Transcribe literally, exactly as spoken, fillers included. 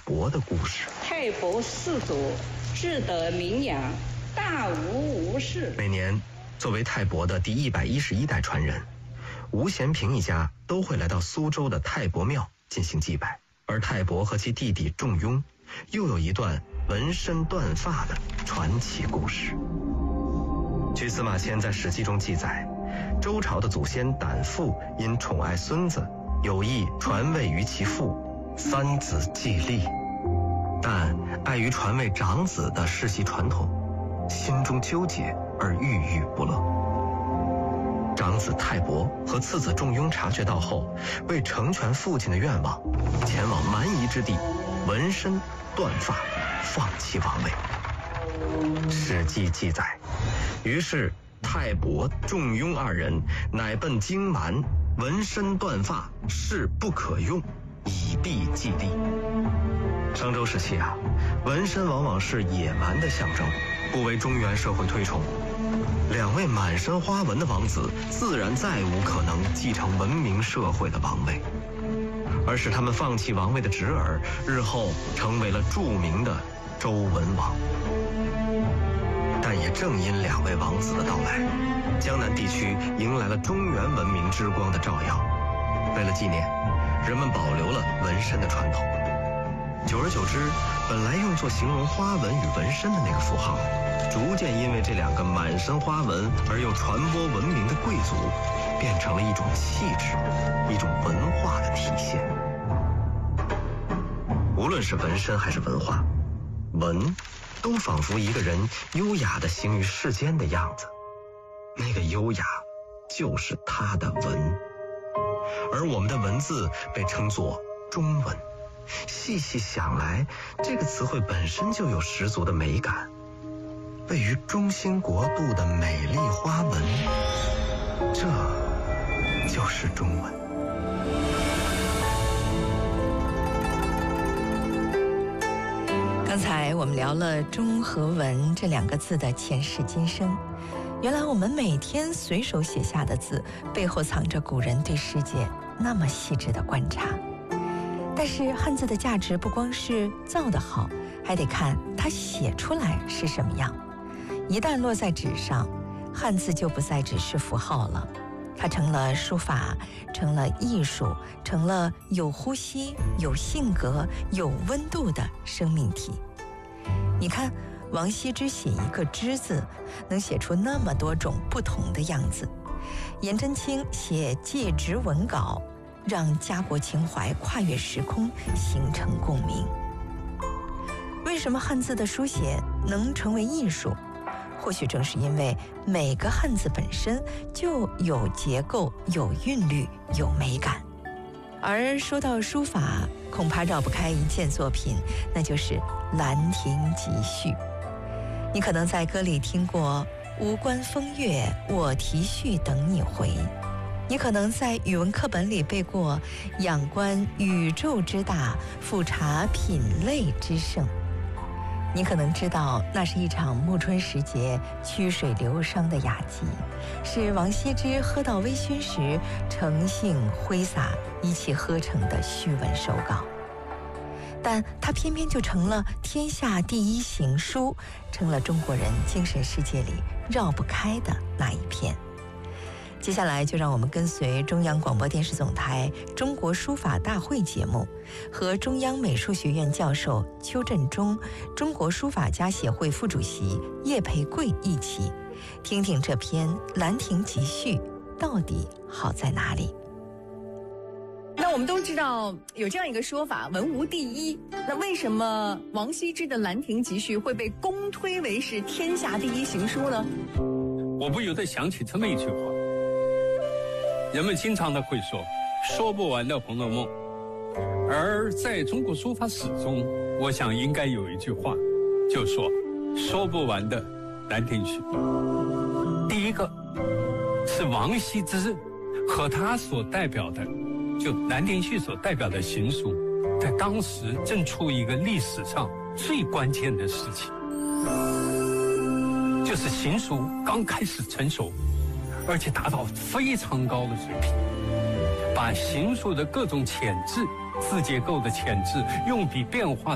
伯的故事。 太伯氏族，志得名扬，大无无事。 每年，作为太伯的第一百一十一代传人，吴咸平一家都会来到苏州的太伯庙进行祭拜。而太伯和其弟弟仲雍，又有一段纹身断发的传奇故事。据司马迁在《史记》中记载，周朝的祖先胆父因宠爱孙子，有意传位于其父，三子继立，但碍于传位长子的世袭传统，心中纠结而郁郁不乐。长子太伯和次子仲雍察觉到后，为成全父亲的愿望，前往蛮夷之地，纹身断发，放弃王位。《史记》记载，于是太伯、仲雍二人乃奔荆蛮，纹身断发，誓不可用，以避忌地。商周时期啊，纹身往往是野蛮的象征，不为中原社会推崇。两位满身花纹的王子自然再无可能继承文明社会的王位，而使他们放弃王位的侄儿，日后成为了著名的周文王。但也正因两位王子的到来，江南地区迎来了中原文明之光的照耀。为了纪念，人们保留了纹身的传统。久而久之，本来用作形容花纹与纹身的那个符号，逐渐因为这两个满身花纹而又传播文明的贵族，变成了一种气质，一种文化的体现。无论是纹身还是文化，纹都仿佛一个人优雅地行于世间的样子，那个优雅就是他的文。而我们的文字被称作中文，细细想来，这个词汇本身就有十足的美感。位于中兴国度的美丽花纹，这就是中文。 刚才我们聊了中和文这两个字的前世今生，原来我们每天随手写下的字，背后藏着古人对世界那么细致的观察。但是汉字的价值不光是造得好，还得看它写出来是什么样。一旦落在纸上，汉字就不再只是符号了，它成了书法，成了艺术，成了有呼吸、有性格、有温度的生命体。你看，王羲之写一个之字，能写出那么多种不同的样子；颜真卿写戒指文稿，让家国情怀跨越时空，形成共鸣。为什么汉字的书写能成为艺术？或许正是因为每个汉字本身就有结构、有韵律、有美感。而说到书法，恐怕绕不开一件作品，那就是《兰亭集序》。你可能在歌里听过“无关风月，我题序等你回”，你可能在语文课本里背过“仰观宇宙之大，俯察品类之盛”。你可能知道，那是一场暮春时节曲水流觞的雅集，是王羲之喝到微醺时诚性挥洒一气呵成的序文手稿。但它偏偏就成了天下第一行书，成了中国人精神世界里绕不开的那一片。接下来就让我们跟随中央广播电视总台中国书法大会节目，和中央美术学院教授邱振中、中国书法家协会副主席叶培贵一起听听这篇《兰亭集序》到底好在哪里。 那我们都知道有这样一个说法，文无第一。那为什么王羲之的《兰亭集序》会被公推为是天下第一行书呢？ 我不由得想起这么一句话，人们经常的会说说不完的《红楼梦》，而在中国书法史中，我想应该有一句话，就说说不完的《兰亭序》。第一个是王羲之和他所代表的，就《兰亭序》所代表的行书，在当时正处一个历史上最关键的时期，就是行书刚开始成熟，而且达到非常高的水平，把行书的各种潜质、字结构的潜质、用笔变化